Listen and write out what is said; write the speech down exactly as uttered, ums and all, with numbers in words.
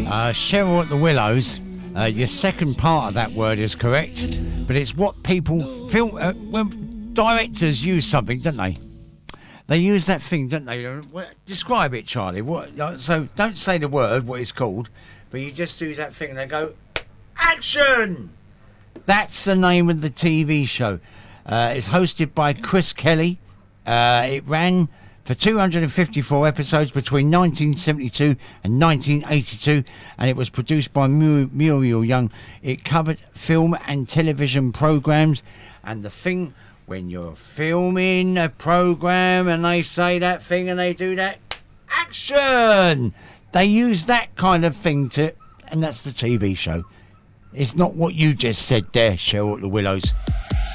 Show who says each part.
Speaker 1: Uh, Cheryl at the Willows, uh, your second part of that word is correct, but it's what people film. Uh, when directors use something, don't they? They use that thing, don't they? Describe it, Charlie. What? So don't say the word, what it's called, but you just do that thing and they go, action! That's the name of the T V show. Uh, it's hosted by Chris Kelly. Uh, it ran for two hundred fifty-four episodes between nineteen seventy-two and nineteen eighty-two, and it was produced by Mu- Muriel Young. It covered film and television programs, and the thing, when you're filming a program and they say that thing and they do that, action! They use that kind of thing to, and that's the T V show. It's not what you just said there, Cheryl at the Willows.